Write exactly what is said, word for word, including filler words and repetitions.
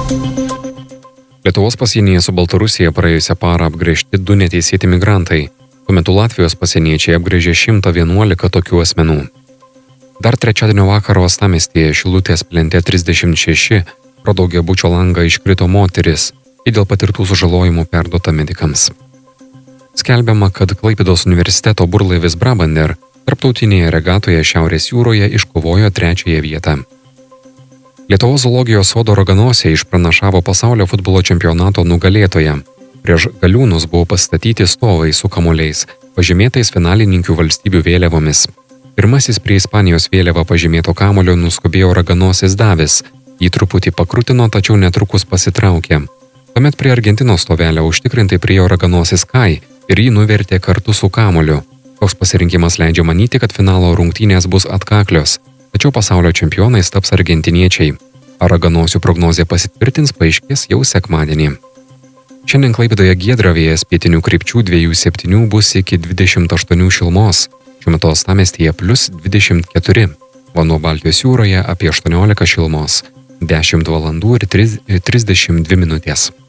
Lietuvos pasienyje su Baltarusija praėjusią parą apgręžti du neteisėti migrantai, tuo metu Latvijos pasieniečiai apgręžė šimtą vienuolika tokių asmenų. Dar trečiadienio vakaro uostamiestyje Šilutės plente trisdešimt šeši pro daugiabučio langą iškrito moteris ir dėl patirtų sužalojimų perduota medikams. Skelbiama, kad Klaipėdos universiteto burlaivis Brabander tarptautinėje regatoje Šiaurės jūroje iškovojo trečiąją vietą. Lietuvos zoologijos sodo Raganosė išpranašavo pasaulio futbolo čempionato nugalėtoją. Prieš galiūnus buvo pastatyti stovai su kamuoliais, pažymėtais finalininkių valstybių vėliavomis. Pirmasis prie Ispanijos vėliavą pažymėto kamuolio nuskubėjo Raganosis Davis. Jį truputį pakrutino, tačiau netrukus pasitraukė. Tuomet prie Argentinos stovelio užtikrintai priėjo Raganosis Kai ir jį nuvertė kartu su kamuoliu. Toks pasirinkimas leidžia manyti, kad finalo rungtynės bus atkaklios. Tačiau pasaulio čempionais taps argentiniečiai. Ar raganosių prognozė pasitvirtins, paaiškės jau sekmadienį. Šiandien Klaipėdoje giedra, vėjas pietinių krypčių dviejų septynių bus iki dvidešimt aštuonių šilumos. Šiuo metu uostamiestyje plius dvidešimt keturi. Vanduo Baltijos jūroje apie aštuoniolika šilumos. dešimt valandų ir trisdešimt dvi minutės.